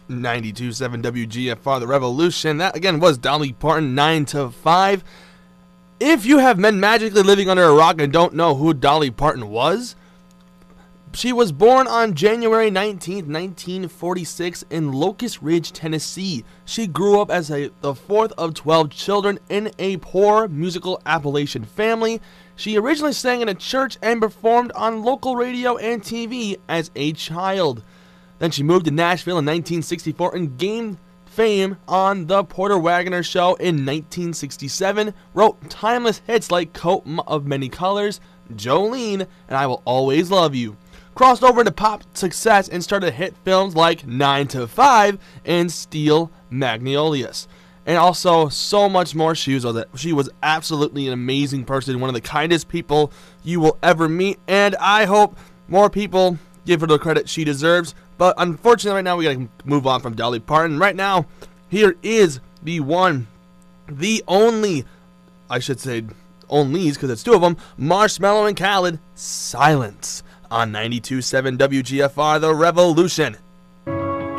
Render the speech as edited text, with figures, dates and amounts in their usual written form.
92.7 WGFR, The Revolution. That, again, was Dolly Parton, 9 to 5. If you have been magically living under a rock and don't know who Dolly Parton was, she was born on January 19th, 1946 in Locust Ridge, Tennessee. She grew up as the fourth of 12 children in a poor musical Appalachian family. She originally sang in a church and performed on local radio and TV as a child. Then she moved to Nashville in 1964 and gained fame on The Porter Wagoner Show in 1967, wrote timeless hits like Coat of Many Colors, Jolene, and I Will Always Love You. Crossed over into pop success and started hit films like 9 to 5 and Steel Magnolias. And also so much more. She was absolutely an amazing person, one of the kindest people you will ever meet, and I hope more people give her the credit she deserves. But unfortunately, right now, we gotta move on from Dolly Parton. Right now, here is the one, the only, I should say onlys, because it's two of them, Marshmello and Khaled, Silence, on 92.7 WGFR, The Revolution.